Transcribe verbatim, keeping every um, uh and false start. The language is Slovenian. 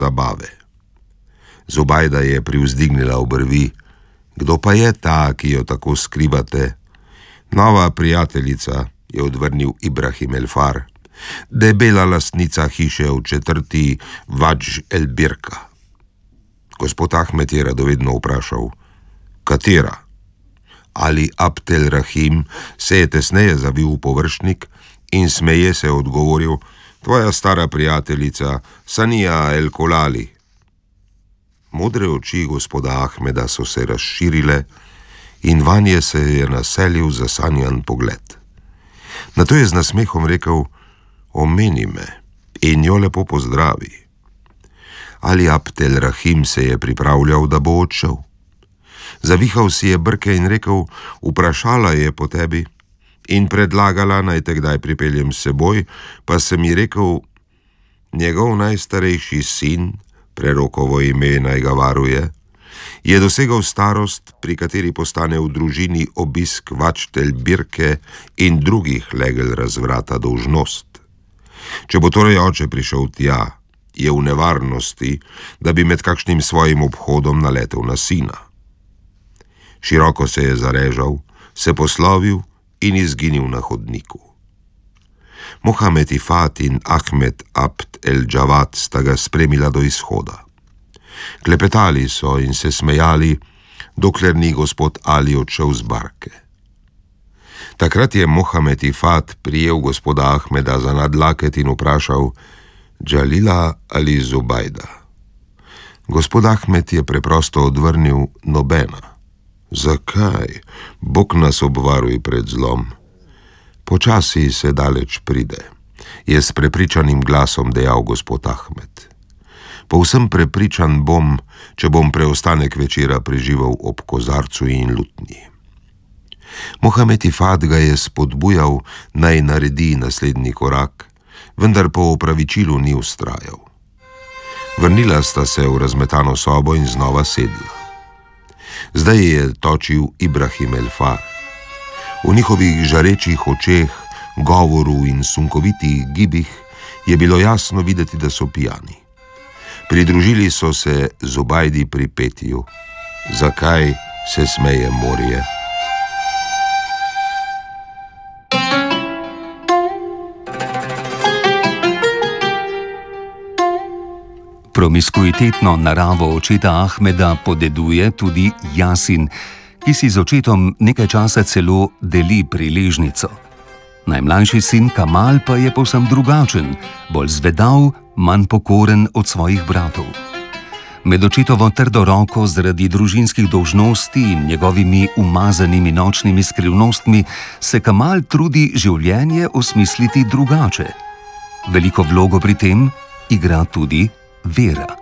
zabave. Zubajda je privzdignila obrvi. Kdo pa je ta, ki jo tako skrivate? Nova prijateljica, je odvrnil Ibrahim el-Far, debela lastnica hiše v četrti Vadž el-Birka. Gospod Ahmed je radovedno vprašal, katera? Ali Abd el-Rahim se je tesneje zavil v površnik in smeje se odgovoril, tvoja stara prijateljica Sanija el-Kolali. Modre oči gospoda Ahmeda so se razširile in vanje se je naselil zasanjan pogled. Nato je z nasmehom rekel, omeni me in jo lepo pozdravi. Ali Abd el-Rahim se je pripravljal, da bo odšel. Zavihal si je brke in rekel, vprašala je po tebi in predlagala, naj te kdaj pripeljem s seboj, pa sem ji rekel, njegov najstarejši sin, prerokovo ime naj ga varuje, je dosegal starost, pri kateri postane v družini obisk Vadž el-Birke in drugih legel razvrata dolžnost. Če bo torej oče prišel tja, je v nevarnosti, da bi med kakšnim svojim obhodom naletel na sina. Široko se je zarežal, se poslovil in izginil na hodniku. Mohamed Ifat in Ahmed Abd el-Džavad sta ga spremila do izhoda. Klepetali so in se smejali, dokler ni gospod Ali odšel z barke. Takrat je Mohamed Ifat prijel gospoda Ahmeda za nadlaket in vprašal, Džalila ali Zubajda. Gospod Ahmed je preprosto odvrnil, nobena. Zakaj? Bog nas obvaruj pred zlom. Počasi se daleč pride, je s prepričanim glasom dejal gospod Ahmed. Povsem prepričan bom, če bom preostanek večera preživel ob kozarcu in lutnji. Mohamed Ifat ga je spodbujal, naj naredi naslednji korak, vendar po opravičilu ni vztrajal. Vrnila sta se v razmetano sobo in znova sedla. Zdaj je točil Ibrahim el-Far. V njihovih žarečih očeh, govoru in sunkovitih gibih je bilo jasno videti, da so pijani. Pridružili so se Zubajdi pri petju. Zakaj se smeje morje? Promiskuitetno naravo očeta Ahmeda podeduje tudi Jasin, ki si z očetom nekaj časa celo deli priležnico. Najmlajši sin Kamal pa je povsem drugačen, bolj zvedav, manj pokoren od svojih bratov. Med očetovo trdo roko zaradi družinskih dolžnosti in njegovimi umazanimi nočnimi skrivnostmi se Kamal trudi življenje osmisliti drugače. Veliko vlogo pri tem igra tudi vera.